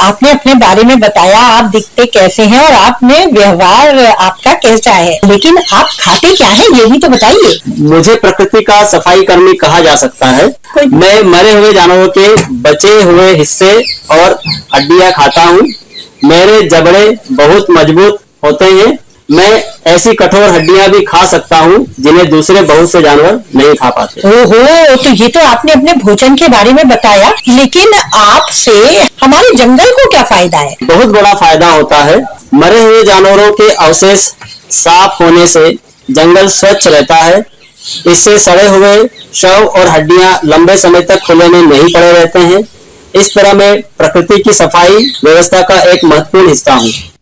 आपने अपने बारे में बताया, आप दिखते कैसे हैं और आपने व्यवहार आपका कैसा है, लेकिन आप खाते क्या है ये भी तो बताइए। मुझे प्रकृति का सफाई कर्मी कहा जा सकता है। मैं मरे हुए जानवरों के बचे हुए हिस्से और हड्डियां खाता हूँ। मेरे जबड़े बहुत मजबूत होते हैं। मैं ऐसी कठोर हड्डियां भी खा सकता हूँ जिन्हें दूसरे बहुत से जानवर नहीं खा पाते। ओहो, तो ये तो आपने अपने भोजन के बारे में बताया, लेकिन आपसे हमारे जंगल को क्या फायदा है? बहुत बड़ा फायदा होता है। मरे हुए जानवरों के अवशेष साफ होने से जंगल स्वच्छ रहता है। इससे सड़े हुए शव और हड्डियां लंबे समय तक खुले में नहीं पड़े रहते हैं। इस तरह मैं प्रकृति की सफाई व्यवस्था का एक महत्वपूर्ण हिस्सा हूँ।